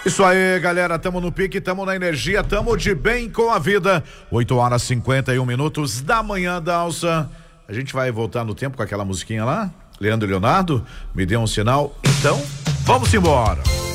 Isso aí, galera, tamo no pique, tamo na energia, tamo de bem com a vida. 8h51 da manhã da Alça. A gente vai voltar no tempo com aquela musiquinha lá, Leandro e Leonardo, me dê um sinal, então vamos embora.